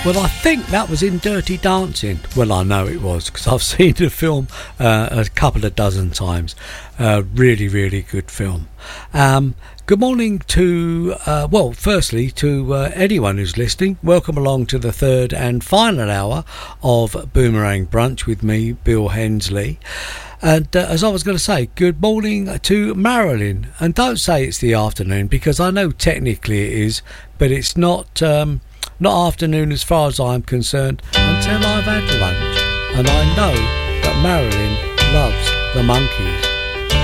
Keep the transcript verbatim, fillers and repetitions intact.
Well, I think that was in Dirty Dancing. Well, I know it was because I've seen the film uh, a couple of dozen times. Uh, really, really good film. Um, good morning to, uh, well, firstly, to uh, anyone who's listening. Welcome along to the third and final hour of Boomerang Brunch with me, Bill Hensley. And uh, as I was going to say, good morning to Marilyn. And don't say it's the afternoon, because I know technically it is, but it's not um, not afternoon as far as I'm concerned until I've had lunch. And I know that Marilyn loves the Monkees.